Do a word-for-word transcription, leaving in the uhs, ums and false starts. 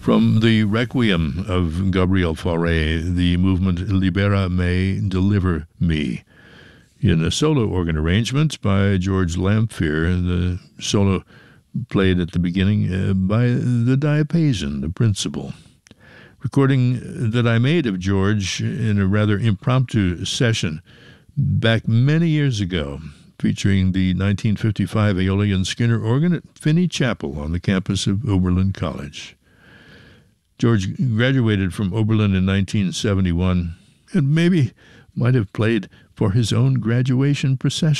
From the Requiem of Gabriel Fauré, the movement Libera Me, Deliver Me, in a solo organ arrangement by George Lamphere, the solo played at the beginning uh, by the diapason, the principal. Recording that I made of George in a rather impromptu session back many years ago, featuring the nineteen fifty-five Aeolian Skinner organ at Finney Chapel on the campus of Oberlin College. George graduated from Oberlin in nineteen seventy-one and maybe might have played for his own graduation procession.